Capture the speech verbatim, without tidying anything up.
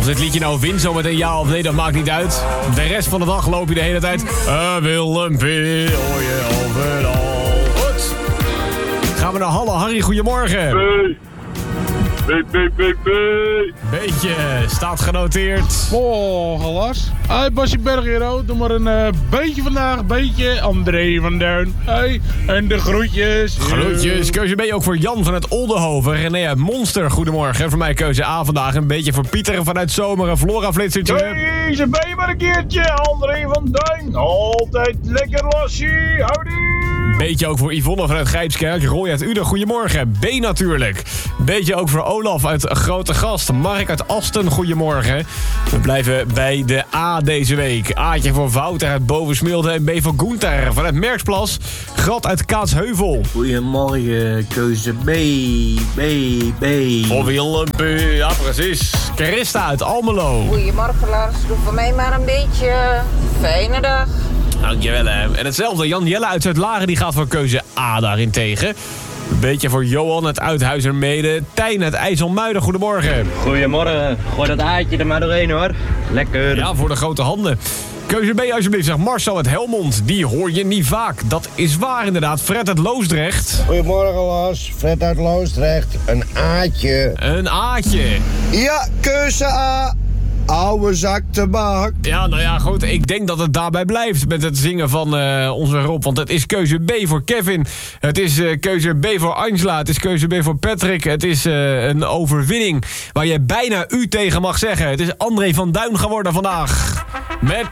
dit liedje nou wint zometeen ja of nee, dat maakt niet uit. De rest van de dag loop je de hele tijd... Uh, Willempie, hoor je overal. Goed. Gaan we naar Halle. Harry, goedemorgen. Hey. Hey, hey, hey, hey. Beetje, staat genoteerd. Oh, gelas. Hey, Basje Bergero, doe maar een uh, beetje vandaag, beetje André van Duin. Hey, en de groetjes. Groetjes. Keuze B ook voor Jan van Oldenhoven. René uit Monster, goedemorgen. Voor mij keuze A vandaag. Een beetje voor Pieter vanuit Zomer. Een Flora flitsertje. Deze B maar een keertje, André van Duin. Altijd lekker lassie, houdoe. Beetje ook voor Yvonne vanuit Grijpskerk. Roy uit Uden, goedemorgen. B natuurlijk. Beetje ook voor Olaf uit Grote Gast. Mark uit Asten, goedemorgen. We blijven bij de A deze week. A'tje voor Wouter uit Bovensmilde en B voor Gunther vanuit Merksplas. Grat uit Kaatsheuvel. Goedemorgen, keuze B, B, B. Of Willempie, ja precies. Christa uit Almelo. Goedemorgen Lars, doe voor mij maar een beetje fijne dag. Dankjewel hè. En hetzelfde, Jan Jelle uit Zuid-Laren die gaat voor keuze A daarentegen. Een beetje voor Johan uit Uithuizermede. Tijn uit IJsselmuiden, goedemorgen. Goedemorgen, gooi dat aardje er maar doorheen hoor. Lekker. Ja, voor de grote handen. Keuze B alsjeblieft, zegt Marcel uit Helmond. Die hoor je niet vaak. Dat is waar inderdaad. Fred uit Loosdrecht. Goedemorgen Lars, Fred uit Loosdrecht. Een A'tje. Een A'tje. Ja, keuze A. Oude zak tabak. Ja, nou ja, goed. Ik denk dat het daarbij blijft met het zingen van uh, onze Rob. Want het is keuze B voor Kevin. Het is uh, keuze B voor Angela. Het is keuze B voor Patrick. Het is uh, een overwinning waar je bijna u tegen mag zeggen. Het is André van Duin geworden vandaag. Met